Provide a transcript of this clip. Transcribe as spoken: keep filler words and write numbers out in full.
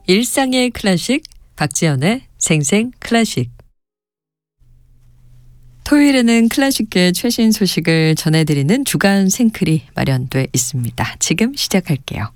일상의 클래식, 박지연의 생생 클래식. 토요일에는 클래식계 최신 소식을 전해드리는 주간 생클이 마련돼 있습니다. 지금 시작할게요.